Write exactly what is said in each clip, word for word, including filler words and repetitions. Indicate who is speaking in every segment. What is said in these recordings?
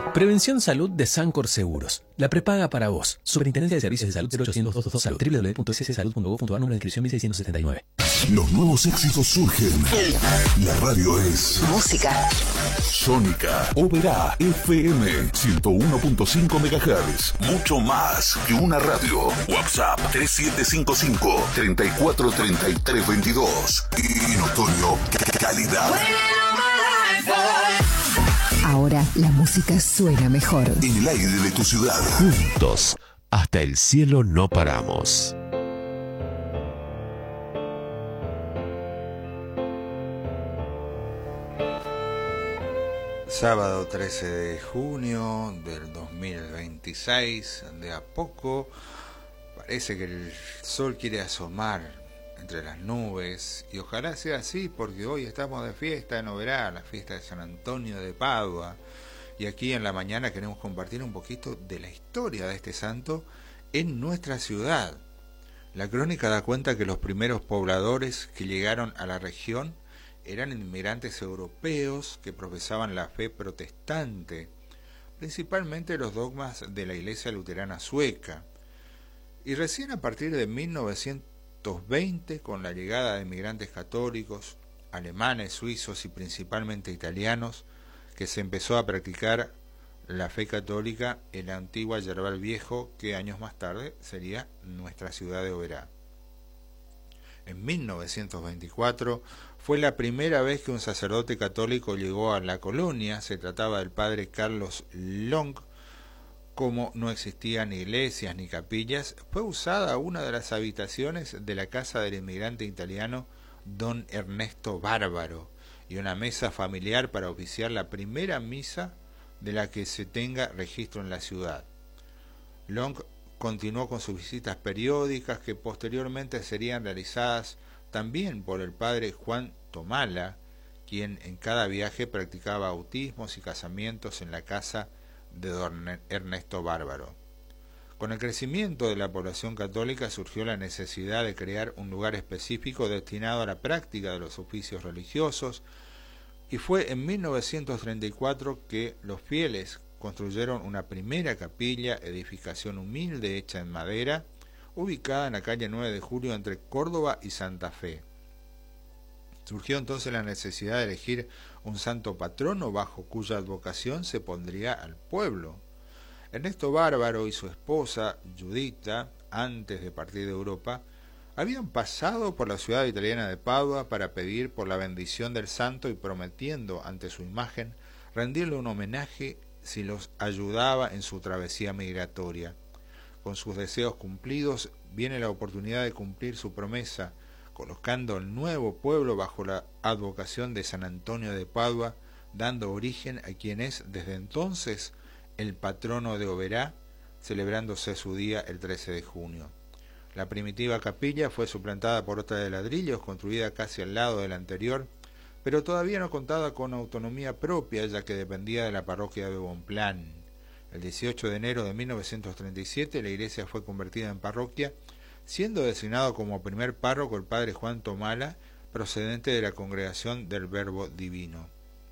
Speaker 1: Prevención Salud de Sancor Seguros. La prepaga para vos. Superintendencia de Servicios de Salud cero ochocientos doscientos Salud. w w w punto s s salud punto gov punto a r. Número de inscripción mil seiscientos setenta y nueve.
Speaker 2: Los nuevos éxitos surgen. La radio es
Speaker 3: música.
Speaker 2: Sónica. Oberá F M ciento uno punto cinco megahertz. Mucho más que una radio. WhatsApp tres siete cinco cinco, tres cuatro tres tres dos dos. Y en otoño, calidad.
Speaker 3: Ahora la música suena mejor.
Speaker 2: En el aire de tu ciudad.
Speaker 4: Juntos, hasta el cielo no paramos.
Speaker 5: Sábado trece de junio del dos mil veintiséis, de a poco parece que el sol quiere asomar entre las nubes, y ojalá sea así, porque hoy estamos de fiesta en Oberá, la fiesta de San Antonio de Padua, y aquí en la mañana queremos compartir un poquito de la historia de este santo en nuestra ciudad. La crónica da cuenta que los primeros pobladores que llegaron a la región eran inmigrantes europeos que profesaban la fe protestante, principalmente los dogmas de la Iglesia Luterana Sueca, y recién a partir de mil novecientos veinte, con la llegada de inmigrantes católicos, alemanes, suizos y principalmente italianos, que se empezó a practicar la fe católica en la antigua Yerbal Viejo, que años más tarde sería nuestra ciudad de Oberá. En mil novecientos veinticuatro fue la primera vez que un sacerdote católico llegó a la colonia. Se trataba del padre Carlos Long. Como no existían iglesias ni capillas, fue usada una de las habitaciones de la casa del inmigrante italiano don Ernesto Bárbaro, y una mesa familiar para oficiar la primera misa de la que se tenga registro en la ciudad. Long continuó con sus visitas periódicas, que posteriormente serían realizadas también por el padre Juan Tomala, quien en cada viaje practicaba bautismos y casamientos en la casa de don Ernesto Bárbaro. Con el crecimiento de la población católica surgió la necesidad de crear un lugar específico destinado a la práctica de los oficios religiosos, y fue en mil novecientos treinta y cuatro que los fieles construyeron una primera capilla, edificación humilde hecha en madera, ubicada en la calle nueve de julio entre Córdoba y Santa Fe. Surgió entonces la necesidad de elegir un santo patrono bajo cuya advocación se pondría al pueblo. Ernesto Bárbaro y su esposa Judita, antes de partir de Europa, habían pasado por la ciudad italiana de Padua para pedir por la bendición del santo y prometiendo ante su imagen rendirle un homenaje si los ayudaba en su travesía migratoria. Con sus deseos cumplidos viene la oportunidad de cumplir su promesa, colocando el nuevo pueblo bajo la advocación de San Antonio de Padua, dando origen a quien es desde entonces el patrono de Oberá, celebrándose su día el trece de junio. La primitiva capilla fue suplantada por otra de ladrillos, construida casi al lado de la anterior, pero todavía no contaba con autonomía propia, ya que dependía de la parroquia de Bonplan. El dieciocho de enero de mil novecientos treinta y siete la iglesia fue convertida en parroquia, siendo designado como primer párroco el padre Juan Tomala, procedente de la Congregación del Verbo Divino.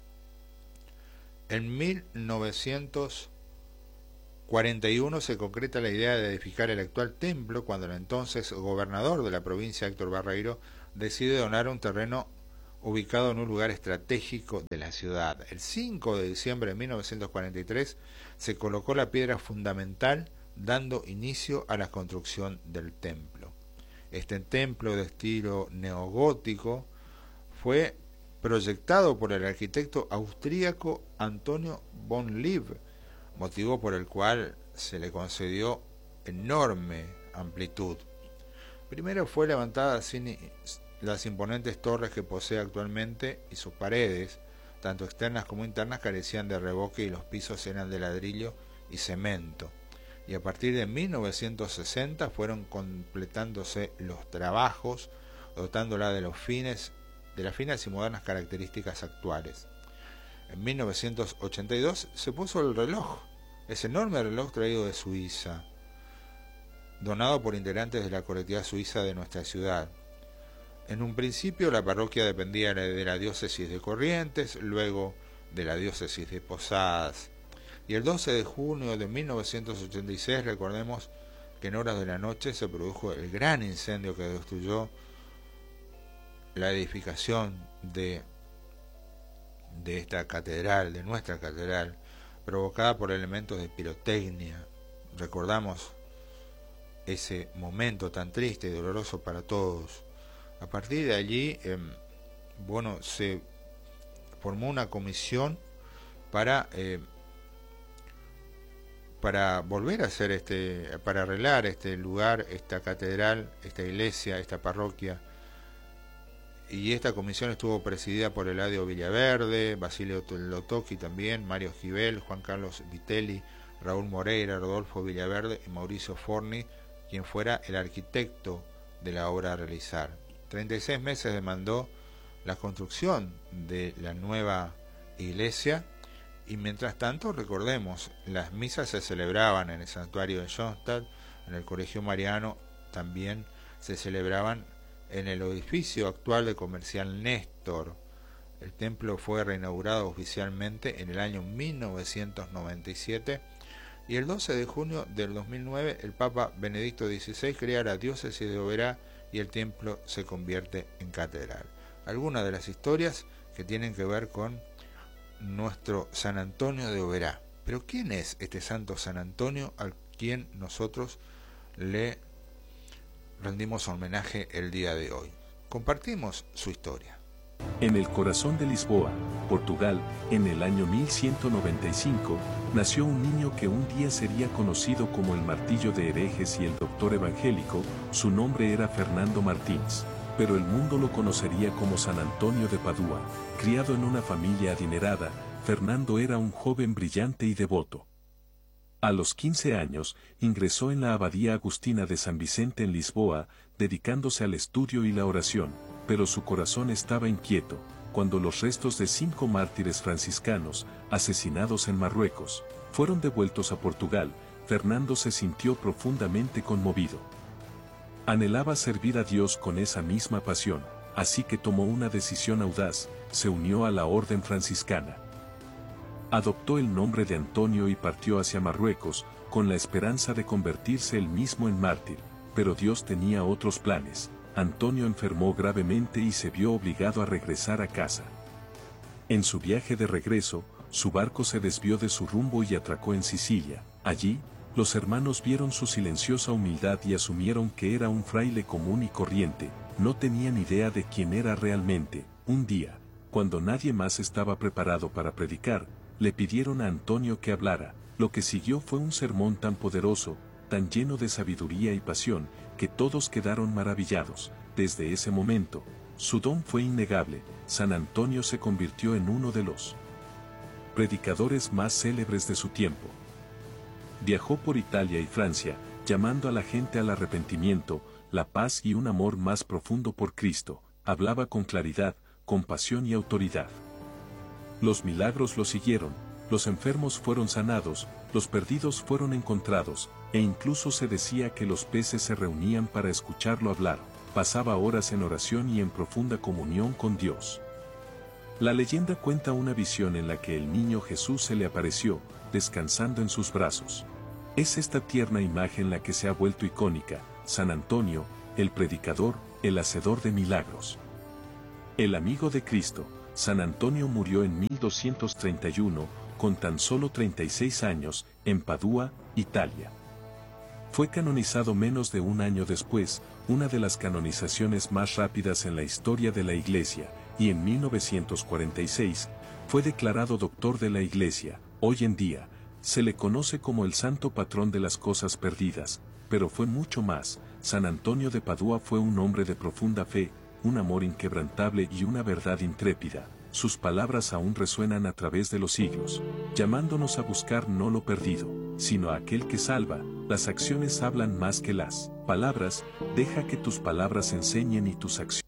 Speaker 5: En mil novecientos cuarenta y uno se concreta la idea de edificar el actual templo, cuando el entonces gobernador de la provincia, Héctor Barreiro, decide donar un terreno ubicado en un lugar estratégico de la ciudad. El cinco de diciembre de mil novecientos cuarenta y tres se colocó la piedra fundamental, dando inicio a la construcción del templo. Este templo de estilo neogótico fue proyectado por el arquitecto austríaco Antonio von Lieb, motivo por el cual se le concedió enorme amplitud. Primero fue levantada sin las imponentes torres que posee actualmente, y sus paredes, tanto externas como internas, carecían de revoque y los pisos eran de ladrillo y cemento. Y a partir de mil novecientos sesenta fueron completándose los trabajos, dotándola de los fines, de las finas y modernas características actuales. En mil novecientos ochenta y dos se puso el reloj, ese enorme reloj traído de Suiza, donado por integrantes de la colectividad suiza de nuestra ciudad. En un principio la parroquia dependía de la diócesis de Corrientes, luego de la diócesis de Posadas. Y el doce de junio de mil novecientos ochenta y seis, recordemos que en horas de la noche se produjo el gran incendio que destruyó la edificación de, de esta catedral, de nuestra catedral, provocada por elementos de pirotecnia. Recordamos ese momento tan triste y doloroso para todos. A partir de allí, eh, bueno, se formó una comisión para eh, para volver a hacer este, para arreglar este lugar, esta catedral, esta iglesia, esta parroquia. Y esta comisión estuvo presidida por Eladio Villaverde, Basilio Lotoki también, Mario Esquivel, Juan Carlos Vitelli, Raúl Moreira, Rodolfo Villaverde y Mauricio Forni, quien fuera el arquitecto de la obra a realizar. treinta y seis meses demandó la construcción de la nueva iglesia, y mientras tanto, recordemos, las misas se celebraban en el santuario de Schoenstatt, en el Colegio Mariano, también se celebraban en el edificio actual de Comercial Néstor. El templo fue reinaugurado oficialmente en el año mil novecientos noventa y siete, y el doce de junio del dos mil nueve el Papa Benedicto dieciséis crea la diócesis de Oberá y el templo se convierte en catedral. Algunas de las historias que tienen que ver con nuestro San Antonio de Oberá. Pero ¿quién es este santo San Antonio al quien nosotros le rendimos homenaje el día de hoy? Compartimos su historia.
Speaker 6: En el corazón de Lisboa, Portugal, en el año mil ciento noventa y cinco, nació un niño que un día sería conocido como el martillo de herejes y el doctor evangélico. Su nombre era Fernando Martins, pero el mundo lo conocería como San Antonio de Padua. Criado en una familia adinerada, Fernando era un joven brillante y devoto. A los quince años, ingresó en la Abadía Agustina de San Vicente en Lisboa, dedicándose al estudio y la oración, pero su corazón estaba inquieto. Cuando los restos de cinco mártires franciscanos, asesinados en Marruecos, fueron devueltos a Portugal, Fernando se sintió profundamente conmovido. Anhelaba servir a Dios con esa misma pasión, así que tomó una decisión audaz, se unió a la orden franciscana. Adoptó el nombre de Antonio y partió hacia Marruecos, con la esperanza de convertirse él mismo en mártir, pero Dios tenía otros planes. Antonio enfermó gravemente y se vio obligado a regresar a casa. En su viaje de regreso, su barco se desvió de su rumbo y atracó en Sicilia. Allí, los hermanos vieron su silenciosa humildad y asumieron que era un fraile común y corriente. No tenían idea de quién era realmente. Un día, cuando nadie más estaba preparado para predicar, le pidieron a Antonio que hablara. Lo que siguió fue un sermón tan poderoso, tan lleno de sabiduría y pasión, que todos quedaron maravillados. Desde ese momento, su don fue innegable. San Antonio se convirtió en uno de los predicadores más célebres de su tiempo. Viajó por Italia y Francia, llamando a la gente al arrepentimiento, la paz y un amor más profundo por Cristo. Hablaba con claridad, compasión y autoridad. Los milagros lo siguieron, los enfermos fueron sanados, los perdidos fueron encontrados, e incluso se decía que los peces se reunían para escucharlo hablar. Pasaba horas en oración y en profunda comunión con Dios. La leyenda cuenta una visión en la que el niño Jesús se le apareció, descansando en sus brazos. Es esta tierna imagen la que se ha vuelto icónica: San Antonio, el predicador, el hacedor de milagros. El amigo de Cristo. San Antonio murió en mil doscientos treinta y uno, con tan solo treinta y seis años, en Padua, Italia. Fue canonizado menos de un año después, una de las canonizaciones más rápidas en la historia de la Iglesia, y en mil novecientos cuarenta y seis, fue declarado doctor de la Iglesia. Hoy en día, se le conoce como el santo patrón de las cosas perdidas, pero fue mucho más. San Antonio de Padua fue un hombre de profunda fe, un amor inquebrantable y una verdad intrépida. Sus palabras aún resuenan a través de los siglos, llamándonos a buscar no lo perdido, sino a aquel que salva. Las acciones hablan más que las palabras. Deja que tus palabras enseñen y tus acciones